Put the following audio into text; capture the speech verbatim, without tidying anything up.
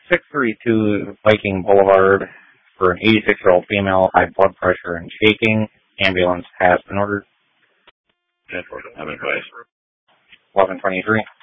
six thirty-two Viking Boulevard for an eighty-six-year-old female, high blood pressure and shaking. Ambulance has been ordered. Have advice. eleven twenty-three.